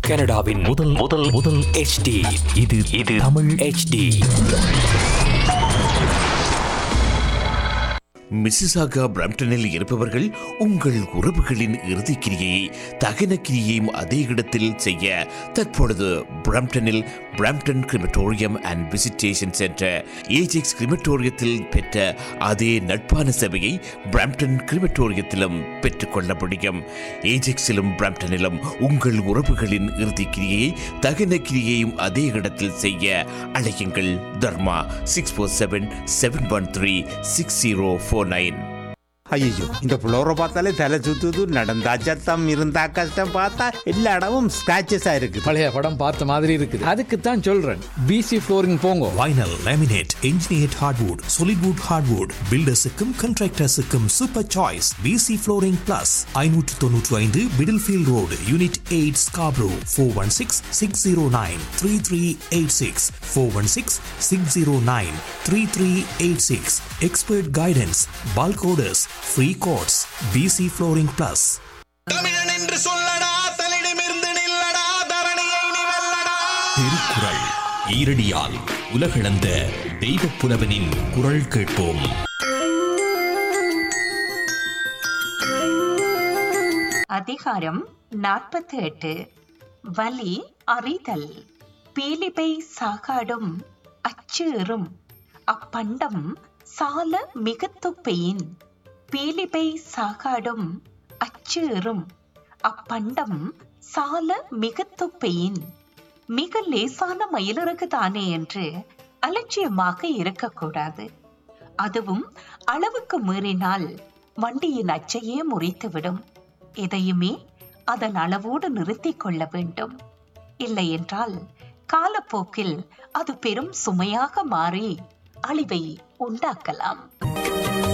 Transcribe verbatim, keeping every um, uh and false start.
கனடாவின் முதல் முதல் முதல் H D இது இது தமிழ் H D. மிசிசாகா பிரம்ப்டனில் இருப்பவர்கள் உங்கள் உறவுகளின் இறுதிக்கிரியை தகன கிரியையும் அதே இடத்தில் செய்ய தற்பொழுது பிரம்ப்டனில் Brampton crematorium and visitation centre Ajax கிரிமட்டோரியத்தில் பெற்ற அதே நட்பான சேவையை பிரம்ப்டன் கிரிமட்டோரியத்திலும் பெற்றுக்கொள்ள முடியும். ஏஜெக்ஸிலும் பிரம்ப்டனிலும் உங்கள் உறவுகளின் இறுதிக்கிரியை தகன கிரியையும் அதே இடத்தில் செய்ய அழையுங்கள். தர்மா six four seven seven one three six zero four nine. ஐயோ, இந்த ஃப்ளோரை பார்த்தாலே தலை சுத்துது. நடந்தா சத்தம், இருந்தா கஷ்டம். பார்த்தா எல்லா இடமும் ஸ்கிராச்சஸா இருக்கு. பழைய படம் பார்த்த மாதிரி இருக்குது. அதுக்கு தான் சொல்றேன், பிசி ஃப்ளோரிங் போங்க. Vinyl, laminate, என்ஜினியர்ட் hardwood, solid wood hardwood, பில்டர்ஸுக்கும் கான்ட்ராக்டர்ஸுக்கும் super choice. PC flooring plus ஐநூற்று தொன்னூற்று ஐந்து Middlefield road, unit eight, Scarborough. Four one six six zero nine three three eight six four one six six zero nine three three eight six. Expert guidance, bulk orders, free quotes. PC flooring plus. தமிழன் என்று சொல்லடா, தலிடமிருந்து நில்லடா, தரணியை நீ வெல்லடா. திருக்குறள் ஈரடியால் உலகளந்த தெய்வப் புலவனின் குரல் கேட்போம். அதிகாரம் நாற்பத்தி எட்டு. வலி அறிதல். பீலிபை சாகாடும் அச்சேறும் அப்பண்டம் சால மிகத்துப்பையின். பீலிபை சாகாடும் அச்சேறும் அப்பண்டம் சால மிகத்துப்பையின். மிக லேசான மயிலிறகு தானே என்று அலட்சியமாக இருக்கக்கூடாது. அதுவும் அளவுக்கு மீறினால் வண்டியின் அச்சையே முறித்துவிடும். எதையுமே அதன் அளவோடு நிறுத்திக் கொள்ள வேண்டும். இல்லை என்றால் காலப்போக்கில் அது பெரும் சுமையாக மாறி அழிவை உண்டாக்கலாம்.